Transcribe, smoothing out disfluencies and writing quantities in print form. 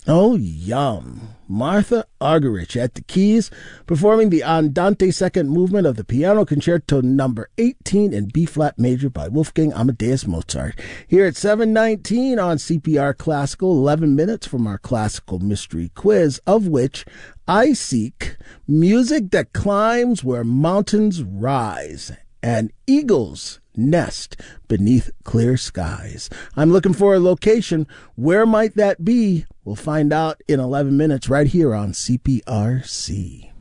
Oh, yum. Martha Argerich at the keys, performing the Andante second movement of the Piano Concerto number 18 in B-flat major by Wolfgang Amadeus Mozart. Here at 7:19 on CPR Classical, 11 minutes from our classical mystery quiz, of which I seek music that climbs where mountains rise and eagles nest beneath clear skies. I'm looking for a location. Where might that be? We'll find out in 11 minutes right here on CPRC.